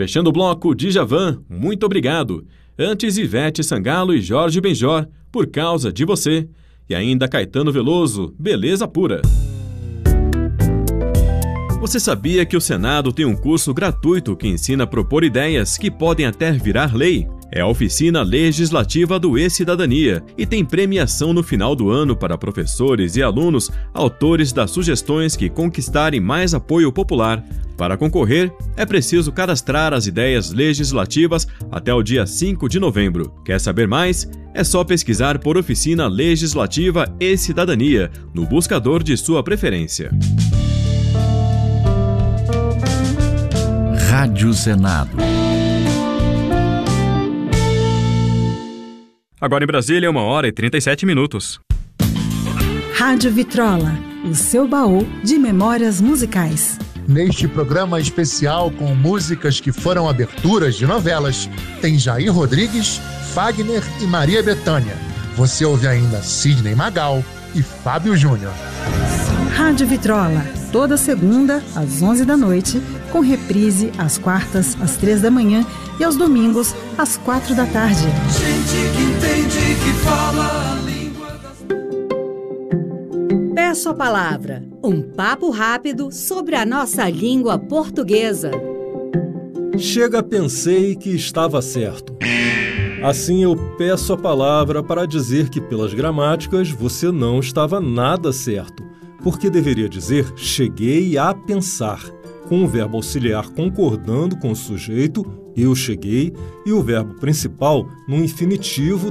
Fechando o bloco, Djavan, muito obrigado. Antes, Ivete Sangalo e Jorge Benjor, Por Causa de Você. E ainda Caetano Veloso, Beleza Pura. Você sabia que o Senado tem um curso gratuito que ensina a propor ideias que podem até virar lei? É a Oficina Legislativa do E-Cidadania e tem premiação no final do ano para professores e alunos, autores das sugestões que conquistarem mais apoio popular. Para concorrer, é preciso cadastrar as ideias legislativas até o dia 5 de novembro. Quer saber mais? É só pesquisar por Oficina Legislativa E-Cidadania no buscador de sua preferência. Rádio Senado. Agora em Brasília, 1h37. Rádio Vitrola, o seu baú de memórias musicais. Neste programa especial com músicas que foram aberturas de novelas, tem Jair Rodrigues, Fagner e Maria Bethânia. Você ouve ainda Sidney Magal e Fábio Júnior. Rádio Vitrola, toda segunda às 11 da noite, com reprise às quartas às 3 da manhã e aos domingos às 4 da tarde. Gente que entende, que fala a língua das... Peço a palavra, um papo rápido sobre a nossa língua portuguesa. Chega, pensei que estava certo. Assim eu peço a palavra para dizer que pelas gramáticas você não estava nada certo, porque deveria dizer cheguei a pensar, com o verbo auxiliar concordando com o sujeito, eu cheguei, e o verbo principal no infinitivo